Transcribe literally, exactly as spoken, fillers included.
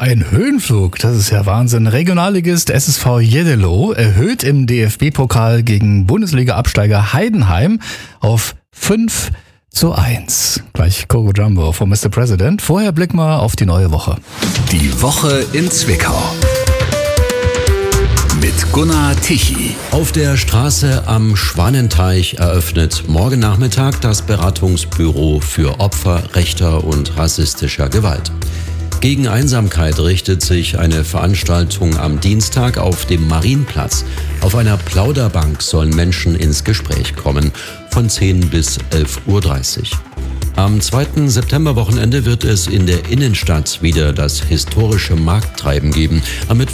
ein Höhenflug, das ist ja Wahnsinn. Regionalligist S S V Jeddelo erhöht im D F B-Pokal gegen Bundesliga-Absteiger Heidenheim auf fünf zu eins. Gleich Coco Jumbo von Mister President. Vorher blicken wir auf die neue Woche. Die Woche in Zwickau. Mit Gunnar Tichy. Auf der Straße am Schwanenteich eröffnet morgen Nachmittag das Beratungsbüro für Opfer rechter und rassistischer Gewalt. Gegen Einsamkeit richtet sich eine Veranstaltung am Dienstag auf dem Marienplatz. Auf einer Plauderbank sollen Menschen ins Gespräch kommen, von zehn bis elf Uhr dreißig. Am zweiten Septemberwochenende wird es in der Innenstadt wieder das historische Markttreiben geben. Am